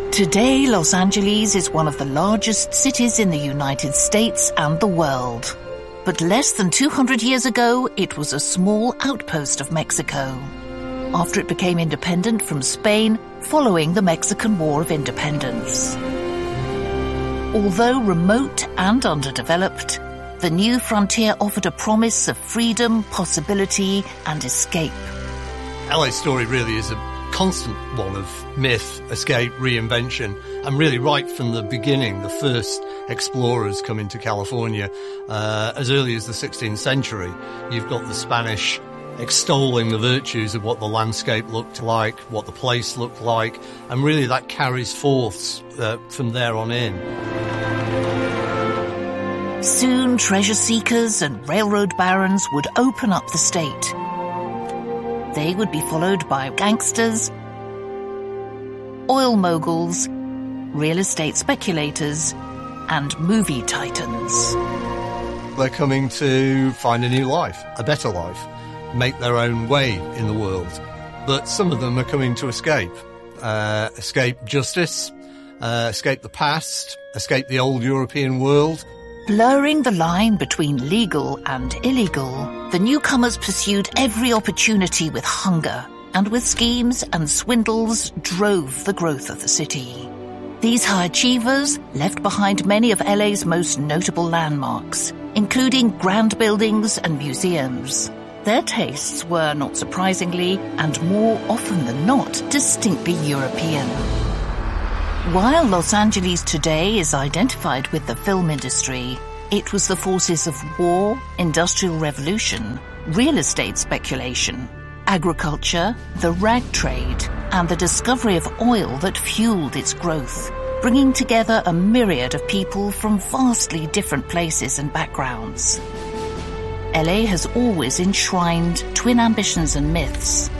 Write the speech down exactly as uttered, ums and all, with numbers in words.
Today, Los Angeles is one of the largest cities in the United States and the world. But less than two hundred years ago, it was a small outpost of Mexico, after it became independent from Spain following the Mexican War of Independence. Although remote and underdeveloped, the new frontier offered a promise of freedom, possibility, and escape. L A Story really is a constant one of myth, escape, reinvention, and really right from the beginning, the first explorers come into California uh, as early as the sixteenth century. You've got the Spanish extolling the virtues of what the landscape looked like, what the place looked like, and really that carries forth uh, from there on in. Soon, treasure seekers and railroad barons would open up the state. They would be followed by gangsters, oil moguls, real estate speculators, and movie titans. They're coming to find a new life, a better life, make their own way in the world. But some of them are coming to escape. Uh, escape justice, uh, escape the past, escape the old European world. Blurring the line between legal and illegal, the newcomers pursued every opportunity with hunger, and with schemes and swindles drove the growth of the city. These high achievers left behind many of L A's most notable landmarks, including grand buildings and museums. Their tastes were, not surprisingly, and more often than not, distinctly European. While Los Angeles today is identified with the film industry, it was the forces of war, industrial revolution, real estate speculation, agriculture, the rag trade, and the discovery of oil that fueled its growth, bringing together a myriad of people from vastly different places and backgrounds. L A has always enshrined twin ambitions and myths,